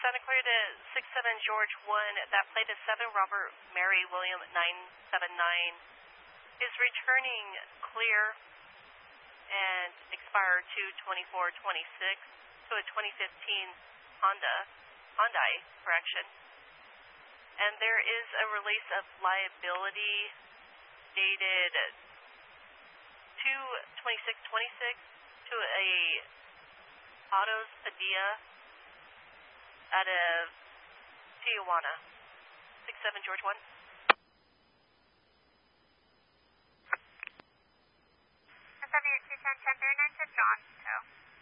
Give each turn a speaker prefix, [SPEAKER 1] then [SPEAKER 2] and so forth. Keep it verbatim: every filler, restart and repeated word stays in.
[SPEAKER 1] Santa Clarita six seven George one, that plate is seven Robert Mary William nine seven nine, is returning clear and expired two twenty-four twenty-six to a twenty fifteen Honda, Hyundai, correction. And there is a release of liability dated two twenty-six twenty-six to a Autos Padilla out of Tijuana, six seven George one.
[SPEAKER 2] seven eight two ten ten thirty-nine to John, so.